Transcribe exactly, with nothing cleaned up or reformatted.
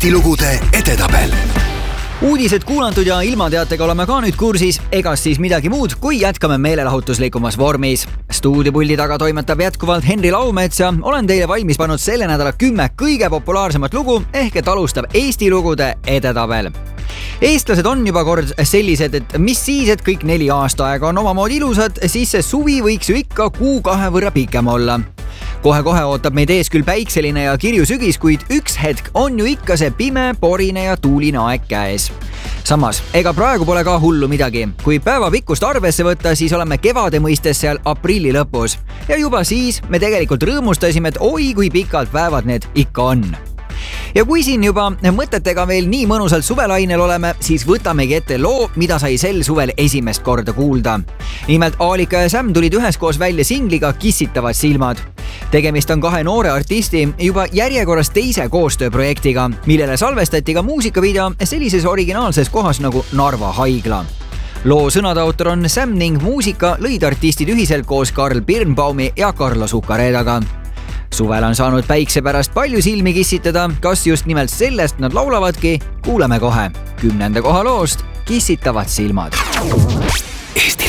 Eesti lugude edetabel. Uudised kuulantud ja ilmateatega oleme ka nüüd kursis, egas siis midagi muud, kui jätkame meelelahutuslikumas vormis. Stuudiopuldi taga toimetab jätkuvalt Henri Laumets ja olen teile valmis pannud selle nädala kümme kõige populaarsemat lugu, ehk et alustab Eesti lugude edetabel. Eestlased on juba kord sellised, et mis siis, et kõik neli aastaaega on omamoodi ilusad, siis see suvi võiks ju ikka kuu kahe võrra pikem olla. Kohe-kohe ootab meid ees küll päikseline ja kirju sügis, kuid üks hetk on ju ikka see pime, porine ja tuuline aeg käes. Samas, ega praegu pole ka hullu midagi. Kui päevapikkust arvesse võtta, siis oleme kevade mõistes seal aprilli lõpus. Ja juba siis me tegelikult rõõmustasime, et oi kui pikalt päevad need ikka on. Ja kui siin juba mõtetega veel nii mõnusalt suvelainel oleme, siis võtamegi ette loo, mida sai sel suvel esimest korda kuulda. Nimelt Aalika ja Sam tulid üheskoos välja singliga Kissitavad silmad. Tegemist on kahe noore artisti juba järjekorras teise koostööprojektiga, millele salvestati ka muusikavideo sellises originaalses kohas nagu Narva haigla. Loo sõnade autor on Sam ning muusika lõid artistid ühiselt koos Karl Birnbaumi ja Carlo Zuccaredaga. Suvel on saanud päikse pärast palju silmi kissitada, kas just nimelt sellest nad laulavadki, kuuleme kohe kümnenda koha loost Kissitavad silmad. Eesti